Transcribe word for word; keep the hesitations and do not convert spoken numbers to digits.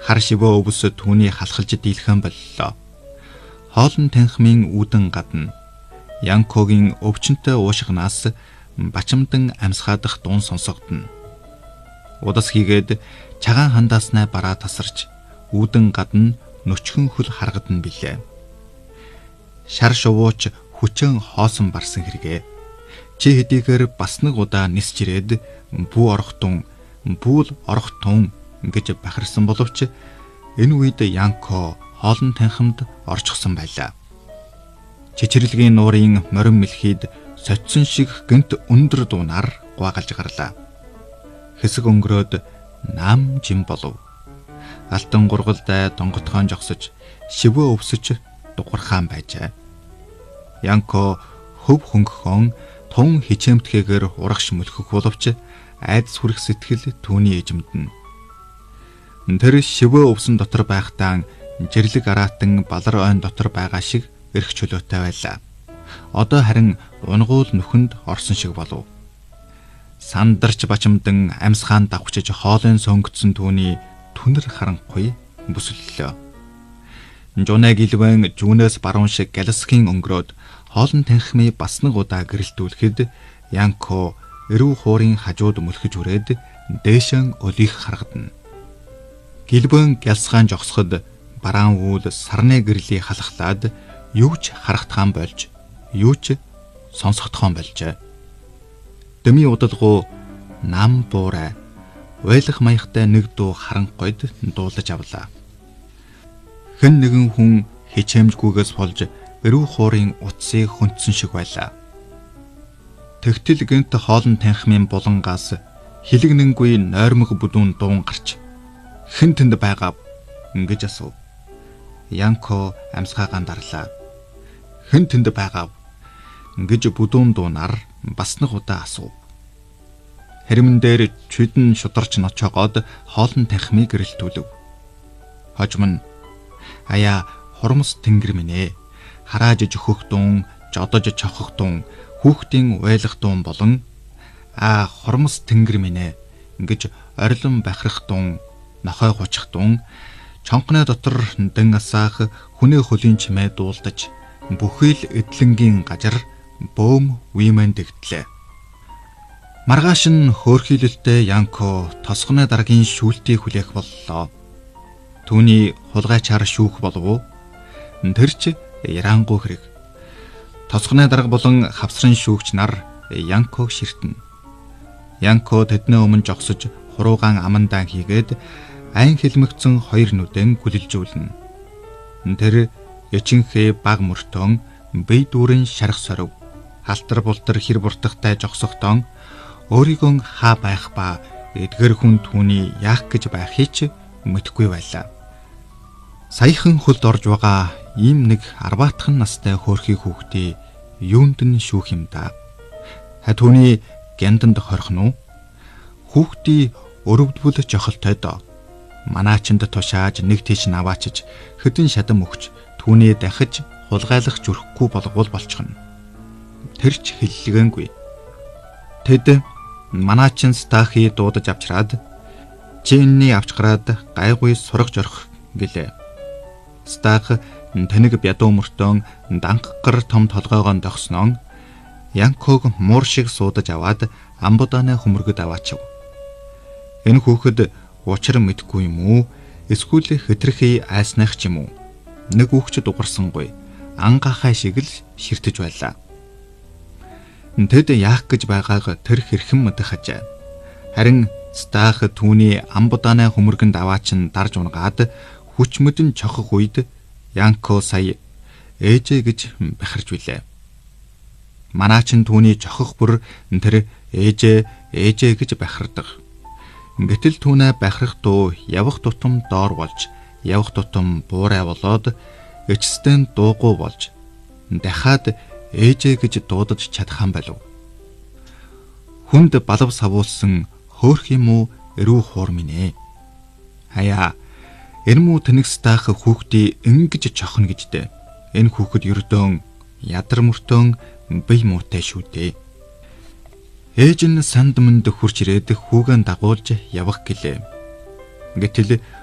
Хар шивөө өвс түүний халахлж дийлхэн боллоо. Хоолн танхимын үүдэн гадна Янкогийн өвчнөд уушгнаас бачамдан амсгаадах дуун сонсогдно. Удас хийгээд чагаан хандааснаа бараа тасарч үүдэн гадна нөчгөн хөл харгадна билээ. Шар шувууч хүчэн хоосон барсан хэрэгэ. Чи хэдийгээр бас нэг удаа нисж ирээд бүү орохтун, бүүл орохтун гэж бахарсан боловч энэ үед Янко хоолн танхимд орчихсон байлаа. Чичирлэгийн нуурын морин мэлхийд сочсон шиг гэнт өндөр дуунаар гуайгалж гарлаа. Хэсэг өнгөрөөд нам жим болов. Алтан гургалдай донготхон жогсож, шивөө өвсөж дугуйрхаан байжээ. Янко хөв хөнгөхөн тун хичээмтгээгээр урагш мөлхөх боловч айдас хүрэх сэтгэл түүний эжимдэн. Тэр шивөө өвсөн дотор байхдаа жирлэг араатан балар ойн дотор байгаа шиг эрх чөлөөтэй байлаа. Одоо харин унгуул нүхэнд орсон шиг болов. Сандарч бачамдан амьсгаан давхчиж хоолын сонгодсон түүний түнэр харанхуй бүсэллээ. Жунаг илвэн жүүнээс баруун шиг галсхийн өнгөрөөд хоолн танхимыг бас нэг удаа гэрэлтүүлэхэд Янко эрүү хуурын хажууд мөлхөж үрээд дээшэн өлийг харгадна. Гэлбэн галсгаан жогсоход бараан үйл сарны гэрлийг халахлаад юу ч харагдхан болж, юу ч сонсогдхон болжээ. Дөмий удалгуу нам буурай ойлох маягтай нэг дуу харанхуйд дуулаж авлаа. Хэн нэгэн хүн хичээмжгүйгээс болж эрүү хуурын утсыг хөнтсөн шиг байлаа. Тэгтэл гэнт хоолн танхимын булангаас хилэгнэнгүй нойрмог бүдүүн дуун гарч хэн тэнд байгаа гэж асуув. Янко амсгаагаан дарлаа. Хэн тэнд байгаа гэж бүдүүн дуунаар бас нэг удаа асуув. Хэрмэн дээр чүдэн шударч ночоогоод хоолн танхимыг гэрэлтүүлв. Хожим нь аяа хормос тэнгэр минь ээ. Харааж жөхөх дуун, жодож чохох дуун, хүүхдийн уйлах дуун болон аа хормос тэнгэр минь ээ гэж орилон бахрах дуун, нохой гучих дуун, чонхны дотор дэн асаах хүнээ хөлийн чимээ дуулдаж бүхэл эдлэнгийн гажар бөөм вимэн дэгтлээ. Маргааш нь хөөрхийлөлтэй Янко тосгоны дараагийн шүүлтийг хүлээх боллоо. Түүний хулгайчаар шүүх болов уу? Тэр ч ярангуй хэрэг. Тосгоны дарга болон хавсрын шүүгч нар Янког ширтэнэ. Янко тэдний өмнө жогсож хуруугаан амандаа хийгээд айн хэлмэгцэн хоёр нүдэн гүлэлжүүлнэ. Тэр ячинхээ баг мөртөн бие дүүрэн шарах сорив. Халтар бултар хэр буртахтай жогсохдон өөрийгөө хаа байх ба эдгэр хүн түүний яах гэж байхыг ч мэдэхгүй байлаа. Саяхан хөлд орж байгаа ийм нэг арбаатхан настай хөөрхий хүүхдээ юунд нь шүүх юм да? Ха түүний гянданд хорих нь уу? Хүүхдий өрөвдвөл жохолтой доо. Манаачинд тушааж нэг тийш наваачиж хэдэн шадан өгч түүний дахиж хулгайлах зүрхгүй болгоул болчихно. Тэр ч хэллэгэнгүй. Тэд манаачин стахи дуудаж авчраад чи энэний авч гараад гайгүй сурах жорох гэлээ. Стах тэнэг бядуу мөртөө дангаггар том толгойгоо догсноо Янког муур шиг суудаж аваад амбудааны хөмөргөд аваачив. Энэ хүүхэд учир мэдгүй юм уу? Эсвэл хэтрхий айсных ч юм уу? Нэг хүүхч дугарсангүй ангахай шиг л ширтэж байлаа. Тэд яах гэж байгааг тэр хэрхэн мэдэх ажээ. Харин Стах түүний амбудааны хөмөргөнд аваачин дарж унгаад хүч мэдэн чохох үед Янко сая ээжээ гэж бахарж билээ. Манаачин түүний чохох бүр тэр ээжээ ээжээ гэж бахардаг. Гэтэл түүнээ бахарах дуу явах тутам доор болж, явах тутам буурай болоод эцэстэн дуугүй болж дахиад ээжээ гэж дуудаж чадхан болов. Хүнд балав савуулсан хөөх юм уу эрүү хуур минь ээ. Хаяа энэ муу тэнэг стах хүүхдий ингэж чохно гэжтэй. Энэ хүүхэд ердөөн ядар мөртөө бие муутай шүү дээ. Ээж нь санд мөнд хурж ирээд хүүгэн дагуулж явах гэлээ. Гэтэл